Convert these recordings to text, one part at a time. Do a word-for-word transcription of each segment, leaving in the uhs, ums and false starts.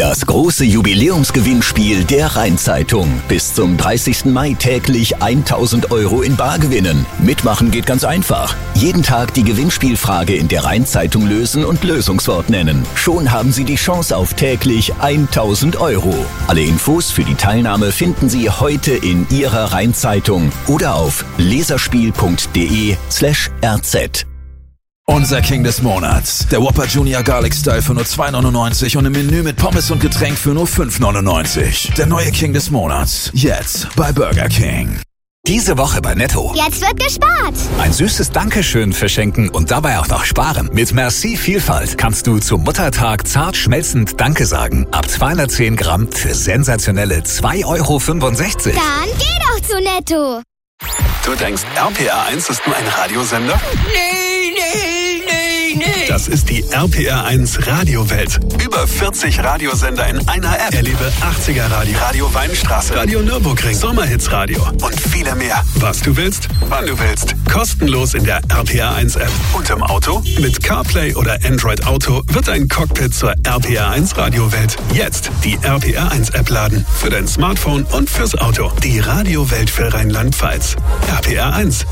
Das große Jubiläumsgewinnspiel der Rhein-Zeitung. Bis zum dreißigsten Mai täglich tausend Euro in Bar gewinnen. Mitmachen geht ganz einfach. Jeden Tag die Gewinnspielfrage in der Rhein-Zeitung lösen und Lösungswort nennen. Schon haben Sie die Chance auf täglich tausend Euro. Alle Infos für die Teilnahme finden Sie heute in Ihrer Rhein-Zeitung oder auf leserspiel.de slash rz. Unser King des Monats. Der Whopper Junior Garlic Style für nur zwei neunundneunzig und im Menü mit Pommes und Getränk für nur fünf neunundneunzig. Der neue King des Monats. Jetzt bei Burger King. Diese Woche bei Netto. Jetzt wird gespart. Ein süßes Dankeschön verschenken und dabei auch noch sparen. Mit Merci Vielfalt kannst du zum Muttertag zart schmelzend Danke sagen. Ab zweihundertzehn Gramm für sensationelle zwei Euro fünfundsechzig. Dann geh doch zu Netto. Du denkst, R P R eins ist nur ein Radiosender? Nee, nee, nee, nee. Das ist die R P R eins Radiowelt. Über vierzig Radiosender in einer App. Erlebe achtziger Radio, Radio Weinstraße, Radio Nürburgring, Sommerhits Radio und viele mehr. Was du willst, wann du willst. Kostenlos in der R P R eins App. Und im Auto? Mit CarPlay oder Android Auto wird ein Cockpit zur R P R eins Radiowelt. Jetzt die R P R eins App laden. Für dein Smartphone und fürs Auto. Die Radiowelt für Rheinland-Pfalz. R P R eins.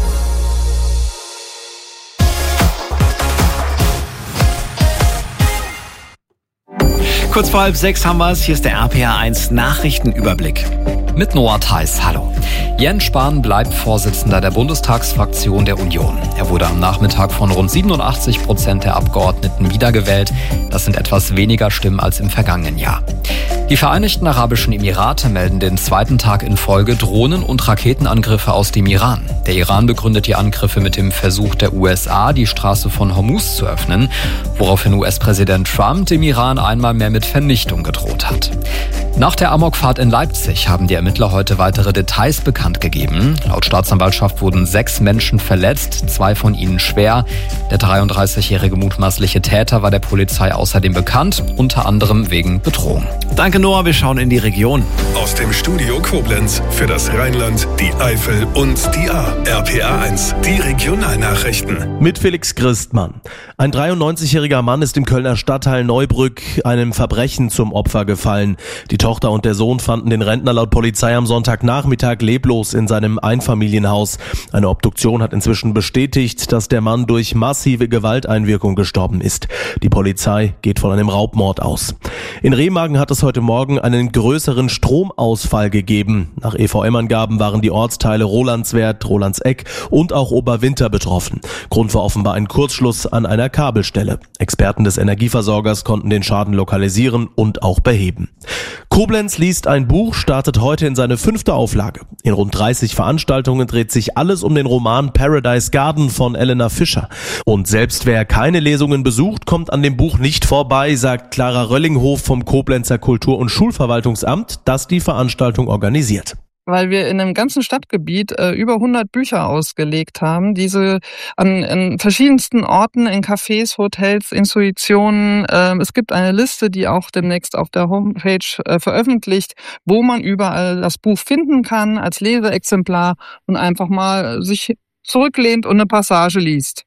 Kurz vor halb sechs haben wir es. Hier ist der R P R eins Nachrichtenüberblick. Mit Noah Theis, hallo. Jens Spahn bleibt Vorsitzender der Bundestagsfraktion der Union. Er wurde am Nachmittag von rund siebenundachtzig Prozent der Abgeordneten wiedergewählt. Das sind etwas weniger Stimmen als im vergangenen Jahr. Die Vereinigten Arabischen Emirate melden den zweiten Tag in Folge Drohnen- und Raketenangriffe aus dem Iran. Der Iran begründet die Angriffe mit dem Versuch der U S A, die Straße von Hormuz zu öffnen, woraufhin U S-Präsident Trump dem Iran einmal mehr mit Vernichtung gedroht hat. Nach der Amokfahrt in Leipzig haben die Ermittler heute weitere Details bekannt gegeben. Laut Staatsanwaltschaft wurden sechs Menschen verletzt, zwei von ihnen schwer. Der dreiunddreißigjährige mutmaßliche Täter war der Polizei außerdem bekannt, unter anderem wegen Bedrohung. Danke Noah, wir schauen in die Region. Aus dem Studio Koblenz für das Rheinland, die Eifel und die A. R P R eins, die Regionalnachrichten. Mit Felix Christmann. Ein dreiundneunzigjähriger Mann ist im Kölner Stadtteil Neubrück einem Verbrechen zum Opfer gefallen. Die Tochter und der Sohn fanden den Rentner laut Polizei am Sonntagnachmittag leblos in seinem Einfamilienhaus. Eine Obduktion hat inzwischen bestätigt, dass der Mann durch massive Gewalteinwirkung gestorben ist. Die Polizei geht von einem Raubmord aus. In Remagen hat es heute Morgen einen größeren Stromausfall gegeben. Nach E V M-Angaben waren die Ortsteile Rolandswerth, Rolandseck und auch Oberwinter betroffen. Grund war offenbar ein Kurzschluss an einer Kabelstelle. Experten des Energieversorgers konnten den Schaden lokalisieren und auch beheben. Koblenz liest ein Buch, startet heute in seine fünfte Auflage. In rund dreißig Veranstaltungen dreht sich alles um den Roman Paradise Garden von Elena Fischer. Und selbst wer keine Lesungen besucht, kommt an dem Buch nicht vorbei, sagt Clara Röllinghof vom Koblenzer Kultur- und Schulverwaltungsamt, das die Veranstaltung organisiert. Weil wir in einem ganzen Stadtgebiet äh, über hundert Bücher ausgelegt haben, diese an, an verschiedensten Orten, in Cafés, Hotels, Institutionen. Äh, es gibt eine Liste, die auch demnächst auf der Homepage äh, veröffentlicht, wo man überall das Buch finden kann als Leseexemplar und einfach mal sich zurücklehnt und eine Passage liest.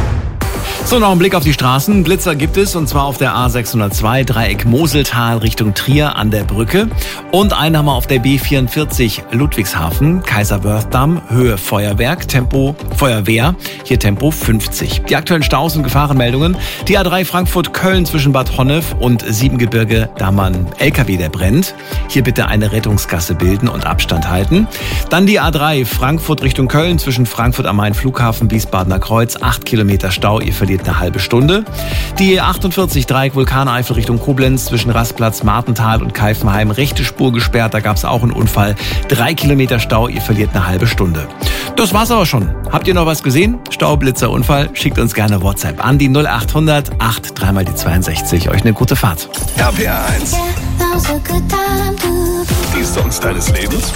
So, noch ein Blick auf die Straßen. Blitzer gibt es, und zwar auf der A sechshundertzwei, Dreieck Moseltal Richtung Trier an der Brücke. Und einen haben wir auf der B vierundvierzig Ludwigshafen, Kaiserwerth-Damm, Höhe Feuerwerk, Tempo Feuerwehr, hier Tempo fünfzig. Die aktuellen Staus und Gefahrenmeldungen. Die A drei Frankfurt-Köln zwischen Bad Honnef und Siebengebirge, da mal ein L K W, der brennt. Hier bitte eine Rettungsgasse bilden und Abstand halten. Dann die A drei Frankfurt Richtung Köln zwischen Frankfurt am Main Flughafen, Wiesbadener Kreuz, acht Kilometer Stau, ihr verliert eine halbe Stunde. Die E achtundvierzig Dreieck Vulkaneifel Richtung Koblenz zwischen Rastplatz, Martental und Keifenheim, rechte Spur gesperrt, da gab es auch einen Unfall. Drei Kilometer Stau, ihr verliert eine halbe Stunde. Das war's aber schon. Habt ihr noch was gesehen? Stau, Blitzer, Unfall? Schickt uns gerne WhatsApp an die null achthundert acht drei mal die zweiundsechzig. Euch eine gute Fahrt. R P R eins. Die Songs deines Lebens.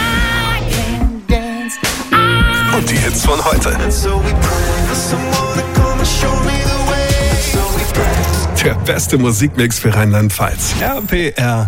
Und die Hits von heute. Der beste Musikmix für Rheinland-Pfalz. R P R